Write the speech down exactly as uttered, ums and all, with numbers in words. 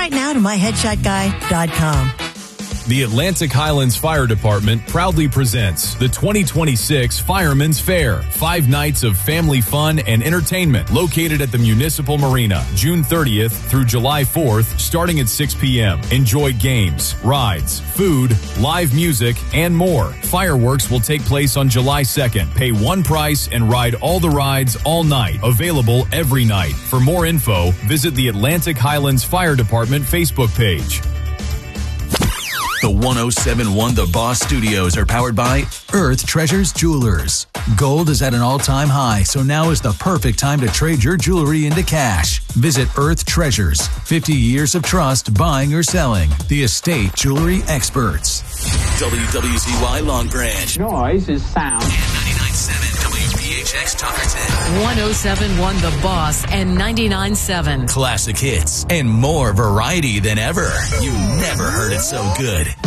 right now to my headshot guy dot com. The Atlantic Highlands Fire Department proudly presents the twenty twenty-six Fireman's Fair. Five nights of family fun and entertainment located at the Municipal Marina, June thirtieth through July fourth, starting at six p.m. Enjoy games, rides, food, live music, and more. Fireworks will take place on July second. Pay one price and ride all the rides all night. Available every night. For more info, visit the Atlantic Highlands Fire Department Facebook page. The one oh seven point one The Boss Studios are powered by Earth Treasures Jewelers. Gold is at an all-time high, so now is the perfect time to trade your jewelry into cash. Visit Earth Treasures. fifty years of trust buying or selling. The estate jewelry experts. W W Z Y Long Branch. Noise is sound. ninety-nine point seven W P H X Tuckerton. one oh seven point one The Boss and ninety-nine point seven. Classic hits and more variety than ever. You never heard it so good.